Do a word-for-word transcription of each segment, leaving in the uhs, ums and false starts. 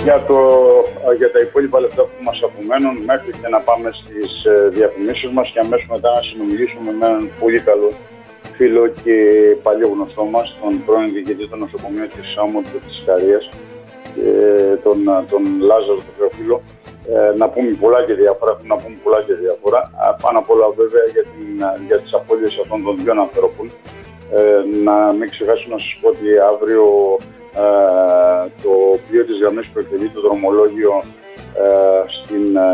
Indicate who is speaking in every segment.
Speaker 1: Για, το, για τα υπόλοιπα λεπτά που μας απομένουν, μέχρι και να πάμε στις διαφημίσεις μας και αμέσως μετά να συνομιλήσουμε με έναν πολύ καλό φίλο και παλιό γνωστό μας, τον πρώην διοικητή του νοσοκομείου της Σάμου και της Ικαρίας, τον, τον Λάζαρο του Θεοφίλου. Ε, να πούμε πολλά και διάφορα, να πούμε πολλά και διάφορα. Πάνω απ' όλα βέβαια για, την, για τις απώλειες αυτών των δύο ανθρώπων. Ε, να μην ξεχάσω να σας πω ότι αύριο ε, το πλοίο της γραμμής που εκτελεί το δρομολόγιο ε, στην ε,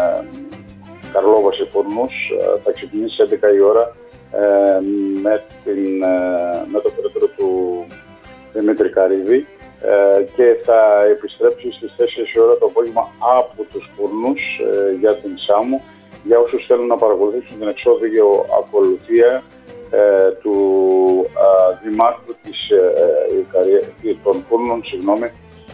Speaker 1: Καρλόβαση Φούρνους ε, θα ξεκινήσει στις έντεκα η ώρα ε, με, την, ε, με το περαιτέρω του Δημήτρη Καρύδη. Ε, και θα επιστρέψει στις τέσσερις η ώρα το απόγευμα από τους Φούρνους ε, για την Σάμου, για όσους θέλουν να παρακολουθήσουν την εξώδικη ακολουθία ε, του ε, Δημάρχου της, ε, των Φούρνων, συγγνώμη,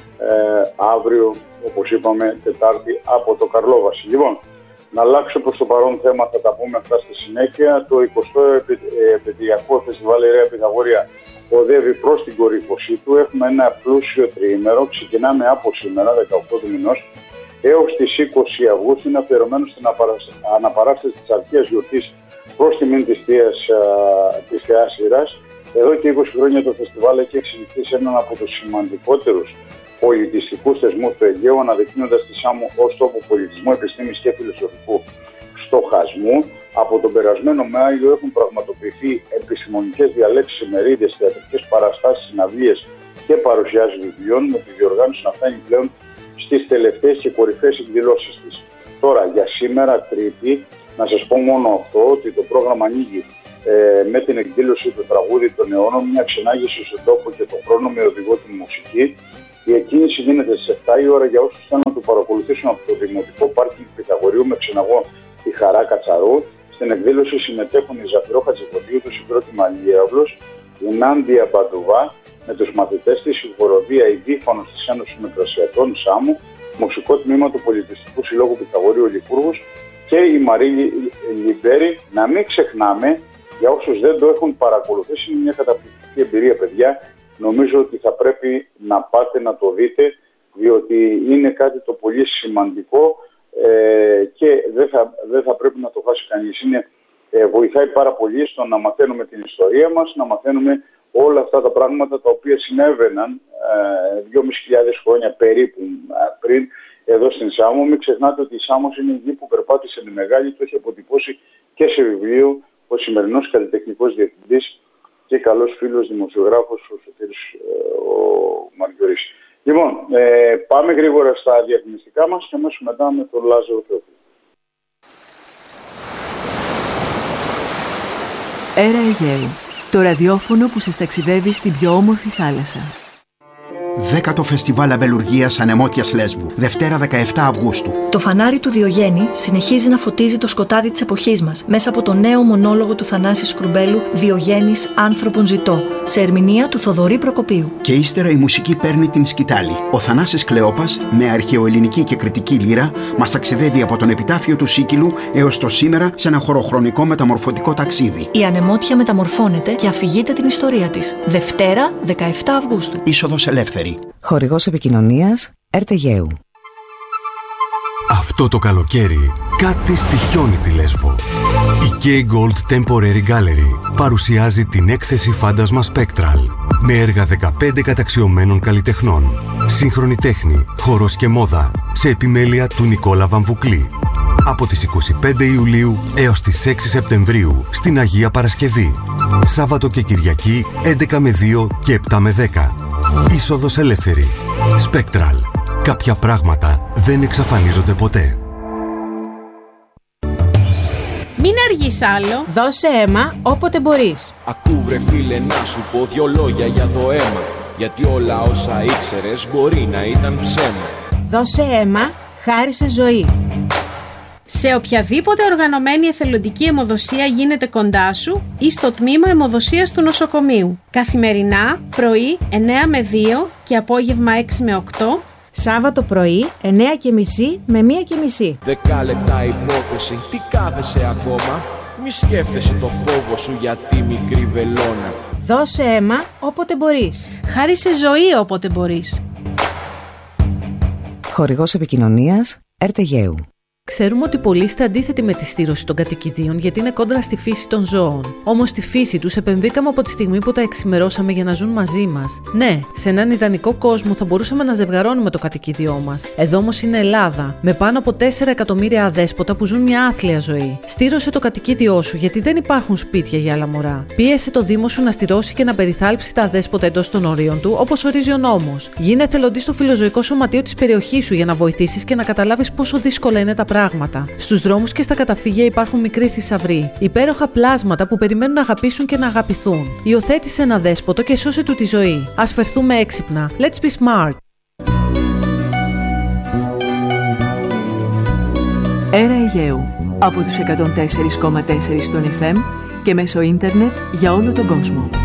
Speaker 1: ε, αύριο, όπως είπαμε, Τετάρτη από το Καρλόβαση. Λοιπόν, να αλλάξω προς το παρόν θέμα, θα τα πούμε αυτά στη συνέχεια. Το εικοστό επαιτειακό φεστιβάλ Ιερέα Πυθαγόρια οδεύει προς την κορύφωσή του. Έχουμε ένα πλούσιο τριήμερο. Ξεκινάμε από σήμερα, δεκαοκτώ του μηνός, έως τις είκοσι Αυγούστου. Είναι αφιερωμένο στην αναπαράσταση της αρχαίας γιορτής προς τιμήν της θείας, της θεάς Ήρας. Εδώ και είκοσι χρόνια το φεστιβάλ έχει εξελιχθεί σε έναν από τους σημαντικότερους πολιτιστικούς θεσμούς του Αιγαίου, αναδεικνύοντας τη Σάμο ως τόπο πολιτισμού, επιστήμης και φιλοσοφικού στοχασμού. Από τον περασμένο Μάιο έχουν πραγματοποιηθεί επιστημονικές διαλέξεις, ημερίδες, θεατρικές παραστάσεις, συναυλίες και παρουσιάσεις βιβλίων, με τη διοργάνωση να φτάνει πλέον στις τελευταίες και κορυφαίες εκδηλώσεις της. Τώρα, για σήμερα, Τρίτη, να σας πω μόνο αυτό, ότι το πρόγραμμα ανοίγει ε, με την εκδήλωση του τραγούδι των αιώνων, μια ξενάγηση στον τόπο και τον χρόνο με οδηγό τη μουσική. Η εκκίνηση γίνεται στις επτά η ώρα για όσους θέλουν να το παρακολουθήσουν από το Δημοτικό Πάρκινγκ Πυθαγορείου με ξεναγό τη Χαρά Κατσαρού. Στην εκδήλωση συμμετέχουν η Ζαφυρό Χατζηφωτίου, το συγκρότημα Λιέαυλος, η Νάντια Μπαντουβά με τους μαθητές της, η χοροδία η Δίφωνος της Ένωσης Μικρασιατών Σάμου, μουσικό τμήμα του Πολιτιστικού Συλλόγου Πυθαγορείου Λιχούργους και η Μαρίλη Λιμπέρη. Να μην ξεχνάμε, για όσους δεν το έχουν παρακολουθήσει, είναι μια καταπληκτική εμπειρία, παιδιά. Νομίζω ότι θα πρέπει να πάτε να το δείτε, διότι είναι κάτι το πολύ σημαντικό ε, και δεν θα, δεν θα πρέπει να το χάσει κανείς. Είναι, ε, βοηθάει πάρα πολύ στο να μαθαίνουμε την ιστορία μας, να μαθαίνουμε όλα αυτά τα πράγματα τα οποία συνέβαιναν ε, δυόμισι χιλιάδες χρόνια περίπου ε, πριν εδώ στην Σάμο. Μην ξεχνάτε ότι η Σάμος είναι η γη που περπάτησε τη Μεγάλη, το έχει αποτυπώσει και σε βιβλίο ο σημερινός καλλιτεχνικός διευθυντής και καλός φίλος δημοσιογράφος ο Σωτήρης ο Μαριωρής. Λοιπόν, ε, πάμε γρήγορα στα διαφημιστικά μας και αμέσως μετά με τον Λάζαρο Θεοφίλου.
Speaker 2: Έρα Αιγαίου, το ραδιόφωνο που σας ταξιδεύει στην πιο όμορφη θάλασσα.
Speaker 3: Δέκατο Φεστιβάλ Αμπελουργίας Ανεμότιας Λέσβου, Δευτέρα δεκαεφτά Αυγούστου.
Speaker 4: Το φανάρι του Διογέννη συνεχίζει να φωτίζει το σκοτάδι της εποχής μας μέσα από το νέο μονόλογο του Θανάση Σκρουμπέλου «Διογέννης άνθρωπον ζητώ», σε ερμηνεία του Θοδωρή Προκοπίου.
Speaker 3: Και ύστερα η μουσική παίρνει την σκητάλη. Ο Θανάσης Κλεόπας, με αρχαιοελληνική και κρητική λύρα, μας ταξιδεύει από τον επιτάφιο του Σίκυλου έως το σήμερα σε ένα χωροχρονικό μεταμορφωτικό ταξίδι.
Speaker 4: Η Ανεμότια μεταμορφώνεται και αφηγείται την ιστορία της. Δευτέρα δεκαεφτά Αυγούστου.
Speaker 3: Είσοδος ελεύθερη.
Speaker 5: Χορηγός επικοινωνίας Ερτεγαίου.
Speaker 6: Αυτό το καλοκαίρι κάτι στοιχιώνει τη Λέσβο. Η K Gold Temporary Gallery παρουσιάζει την έκθεση Φάντασμα Spectral με έργα δεκαπέντε καταξιωμένων καλλιτεχνών, σύγχρονη τέχνη, χορός και μόδα σε επιμέλεια του Νικόλα Βαμβουκλή. Από τις είκοσι πέντε Ιουλίου έως τις έξι Σεπτεμβρίου στην Αγία Παρασκευή. Σάββατο και Κυριακή έντεκα με δύο και επτά με δέκα. Είσοδος ελεύθερη. Spectral. Κάποια πράγματα δεν εξαφανίζονται ποτέ.
Speaker 7: Μην αργείς άλλο. Δώσε αίμα όποτε μπορείς.
Speaker 8: Ακού βρε φίλε να σου πω δυο λόγια για το αίμα. Γιατί όλα όσα ήξερες μπορεί να ήταν ψέμα.
Speaker 7: Δώσε αίμα, χάρισε ζωή. Σε οποιαδήποτε οργανωμένη εθελοντική αιμοδοσία γίνεται κοντά σου ή στο τμήμα αιμοδοσίας του νοσοκομείου. Καθημερινά, πρωί εννέα με δύο και απόγευμα έξι με οκτώ.
Speaker 9: Σάββατο πρωί εννέα και μισή με μία και μισή.
Speaker 8: Δέκα λεπτά υπόθεση, τι κάθεσαι ακόμα? Μη σκέφτεσαι το φόβο σου για τη μικρή βελόνα.
Speaker 9: Δώσε αίμα όποτε μπορείς.
Speaker 7: Χάρισε ζωή όποτε μπορείς.
Speaker 5: Χορηγός επικοινωνίας Έρτε Γέου.
Speaker 10: Ξέρουμε ότι πολλοί είστε αντίθετοι με τη στήρωση των κατοικιδίων γιατί είναι κόντρα στη φύση των ζώων. Όμως στη φύση τους επεμβήκαμε από τη στιγμή που τα εξημερώσαμε για να ζουν μαζί μας. Ναι, σε έναν ιδανικό κόσμο θα μπορούσαμε να ζευγαρώνουμε το κατοικίδιό μας. Εδώ όμως είναι Ελλάδα, με πάνω από τέσσερα εκατομμύρια αδέσποτα που ζουν μια άθλια ζωή. Στήρωσε το κατοικίδιό σου γιατί δεν υπάρχουν σπίτια για άλλα μωρά. Πίεσε το Δήμο σου να στηρώσει και να περιθάλψει τα αδέσποτα εντός των ορίων του, όπως ορίζει ο νόμος. Γίνε εθελοντής στο φιλοζωικό σωματείο της περιοχής σου για να βοηθήσεις και να καταλάβεις πόσο δύσκολα είναι τα πράγματα. Στους δρόμους και στα καταφύγια υπάρχουν μικροί θησαυροί, υπέροχα πλάσματα που περιμένουν να αγαπήσουν και να αγαπηθούν. Υιοθέτησε ένα δέσποτο και σώσε του τη ζωή. Ας φερθούμε έξυπνα. Let's be smart.
Speaker 2: Έρα Αιγαίου από τους εκατόν τέσσερα κόμμα τέσσερα στον εφ εμ και μέσω ίντερνετ για όλο τον κόσμο.